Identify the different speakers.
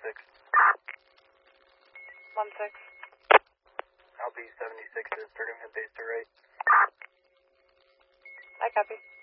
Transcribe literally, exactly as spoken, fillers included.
Speaker 1: six.
Speaker 2: one six.
Speaker 1: I'll be seventy-six is thirty minute base to right.
Speaker 2: I copy.